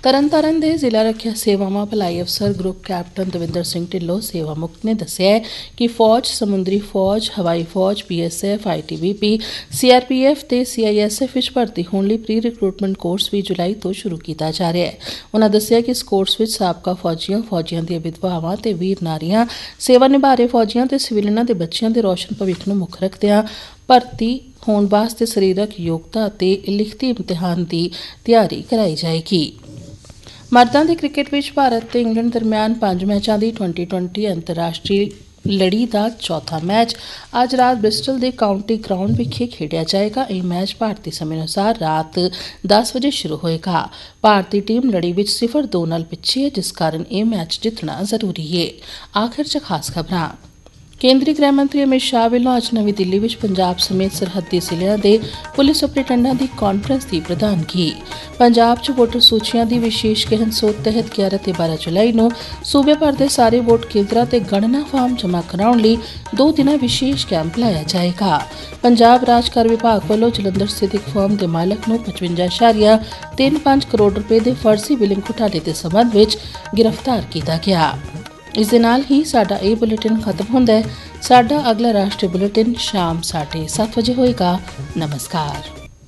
ਤਰਨਤਾਰਨ ਦੇ ਜ਼ਿਲ੍ਹਾ ਰੱਖਿਆ ਸੇਵਾਵਾਂ ਭਲਾਈ ਅਫਸਰ ਗਰੁੱਪ ਕੈਪਟਨ ਦਵਿੰਦਰ ਸਿੰਘ ਢਿੱਲੋਂ ਸੇਵਾ ਮੁਕਤ ਨੇ ਦੱਸਿਆ ਕਿ ਫੌਜ, ਸਮੁੰਦਰੀ ਫੌਜ, ਹਵਾਈ ਫੌਜ, BSF, ITBP, CRPF ਤੇ CISF ਵਿੱਚ ਭਰਤੀ ਹੋਣ ਲਈ ਪ੍ਰੀ ਰਿਕਰੂਟਮੈਂਟ ਕੋਰਸ ਵੀ ਜੁਲਾਈ ਤੋਂ ਸ਼ੁਰੂ ਕੀਤਾ ਜਾ ਰਿਹਾ ਹੈ। ਉਨ੍ਹਾਂ ਦੱਸਿਆ ਕਿ ਇਸ ਕੋਰਸ ਵਿੱਚ ਸਾਬਕਾ ਫੌਜੀਆਂ, ਫੌਜੀਆਂ ਦੀਆਂ ਵਿਧਵਾਵਾਂ ਤੇ ਵੀਰ ਨਾਰੀਆਂ, ਸੇਵਾ ਨਿਭਾ ਰਹੇ ਫੌਜੀਆਂ ਤੇ ਸਿਵਲੀਅਨਾਂ ਦੇ ਬੱਚਿਆਂ ਦੇ ਰੋਸ਼ਨ ਭਵਿੱਖ ਨੂੰ ਮੁੱਖ ਰੱਖਦਿਆਂ ਭਰਤੀ ਹੋਣ ਵਾਸਤੇ ਸਰੀਰਕ ਯੋਗਤਾ ਅਤੇ ਲਿਖਤੀ ਇਮਤਿਹਾਨ ਦੀ ਤਿਆਰੀ ਕਰਾਈ ਜਾਏਗੀ। ਮਰਦਾਂ ਦੇ ਕ੍ਰਿਕਟ ਵਿੱਚ ਭਾਰਤ ਤੇ ਇੰਗਲੈਂਡ ਦਰਮਿਆਨ 5 ਮੈਚਾਂ ਦੀ 2020 ਅੰਤਰਰਾਸ਼ਟਰੀ ਲੜੀ ਦਾ ਚੌਥਾ ਮੈਚ ਅੱਜ ਰਾਤ ਬ੍ਰਿਸਟਲ ਦੇ ਕਾਉਂਟੀ ਗਰਾਊਂਡ ਵਿਖੇ ਖੇਡਿਆ ਜਾਏਗਾ। ਇਹ ਮੈਚ ਭਾਰਤੀ ਸਮੇਂ ਅਨੁਸਾਰ ਰਾਤ 10 ਵਜੇ ਸ਼ੁਰੂ ਹੋਏਗਾ। ਭਾਰਤੀ ਟੀਮ ਲੜੀ ਵਿੱਚ 0-2 ਨਾਲ ਪਿੱਛੇ ਹੈ, ਜਿਸ ਕਾਰਨ ਇਹ ਮੈਚ ਜਿੱਤਣਾ ਜ਼ਰੂਰੀ ਹੈ। ਆਖਿਰ 'ਚ ਖਾਸ ਖਬਰਾਂ। ਕੇਂਦਰੀ ਗ੍ਰਹਿ ਮੰਤਰੀ ਅਮਿਤ ਸ਼ਾਹ ਵੱਲੋਂ ਅੱਜ ਨਵੀਂ ਦਿੱਲੀ ਵਿੱਚ ਪੰਜਾਬ ਸਮੇਤ ਸਰਹੱਦੀ ਜ਼ਿਲ੍ਹਿਆਂ ਦੇ ਪੁਲਿਸ ਸੁਪਰਡੈਂਟਾਂ ਦੀ ਕਾਨਫਰੰਸ ਦੀ ਪ੍ਰਧਾਨਗੀ। ਪੰਜਾਬ 'ਚ ਵੋਟਰ ਸੂਚੀਆਂ ਦੀ ਵਿਸ਼ੇਸ਼ ਗਹਿਣ ਸੋਧ ਤਹਿਤ 11 ਤੇ 12 ਜੁਲਾਈ ਨੂੰ ਸੂਬੇ ਭਰ ਦੇ ਸਾਰੇ ਵੋਟ ਕੇਂਦਰਾਂ ਤੇ ਗਣਨਾ ਫਾਰਮ ਜਮ੍ਹਾਂ ਕਰਾਉਣ ਲਈ 2 ਦਿਨਾਂ ਵਿਸ਼ੇਸ਼ ਕੈਂਪ ਲਾਇਆ ਜਾਏਗਾ। ਪੰਜਾਬ ਰਾਜ ਕਰ ਵਿਭਾਗ ਵੱਲੋਂ ਜਲੰਧਰ ਸਥਿਤ ਇੱਕ ਫਰਮ ਦੇ ਮਾਲਕ ਨੂੰ 55.35 ਕਰੋੜ ਰੁਪਏ ਦੇ ਫਰਜ਼ੀ ਬਿਲਿੰਗ ਘੁਟਾਲੇ ਦੇ ਸਬੰਧ ਵਿੱਚ ਗ੍ਰਿਫਤਾਰ ਕੀਤਾ ਗਿਆ। ਇਸ ਦੇ ਨਾਲ ਹੀ ਸਾਡਾ ਇਹ ਬੁਲੇਟਿਨ ਖਤਮ ਹੁੰਦਾ ਹੈ। ਸਾਡਾ ਅਗਲਾ ਰਾਸ਼ਟਰੀ ਬੁਲੇਟਿਨ ਸ਼ਾਮ 7:30 ਵਜੇ ਹੋਏਗਾ। ਨਮਸਕਾਰ।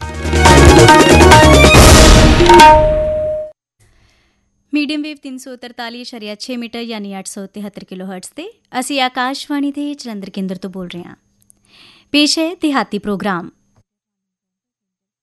ਮੀਡੀਅਮ ਵੇਵ 343.6 ਮੀਟਰ ਯਾਨੀ 873 ਕਿਲੋਹਰਟਜ਼ ਤੇ ਅਸੀਂ ਆਕਾਸ਼ਵਾਣੀ ਦੇ ਜਲੰਧਰ ਕੇਂਦਰ ਤੋਂ ਬੋਲ ਰਹੇ ਹਾਂ। ਪੇਸ਼ ਹੈ ਦਿਹਾਤੀ ਪ੍ਰੋਗਰਾਮ।